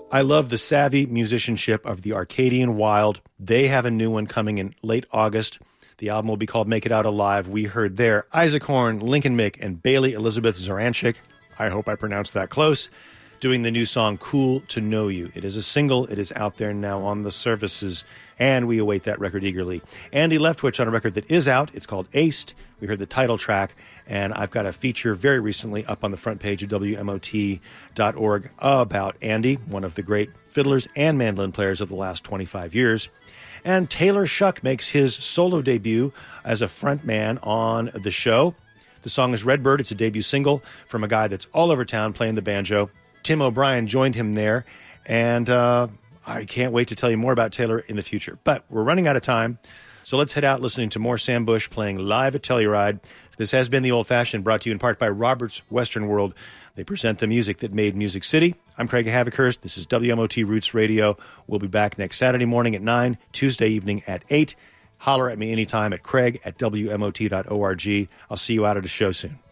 I love the savvy musicianship of the Arcadian Wild. They have a new one coming in late August. The album will be called Make It Out Alive. We heard there Isaac Horn, Lincoln Mick, and Bailey Elizabeth Zaranchik. I hope I pronounced that close. Doing the new song Cool to Know You. It is a single. It is out there now on the services, and we await that record eagerly. Andy Leftwich on a record that is out. It's called Aced. We heard the title track, and I've got a feature very recently up on the front page of WMOT.org about Andy, one of the great fiddlers and mandolin players of the last 25 years. And Taylor Shuck makes his solo debut as a frontman on the show. The song is Redbird. It's a debut single from a guy that's all over town playing the banjo. Tim O'Brien joined him there, and I can't wait to tell you more about Taylor in the future. But we're running out of time, so let's head out listening to more Sam Bush playing live at Telluride. This has been The Old Fashioned, brought to you in part by Robert's Western World. They present the music that made Music City. I'm Craig Havikhurst. This is WMOT Roots Radio. We'll be back next Saturday morning at 9, Tuesday evening at 8. Holler at me anytime at craig@wmot.org. I'll see you out at a show soon.